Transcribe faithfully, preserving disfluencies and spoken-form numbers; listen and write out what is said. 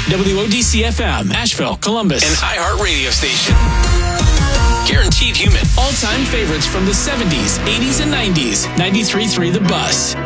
W O D C F M, Asheville, Columbus. An iHeart radio station. Guaranteed human. All-time favorites from the seventies, eighties, and nineties. ninety-three point three The Bus.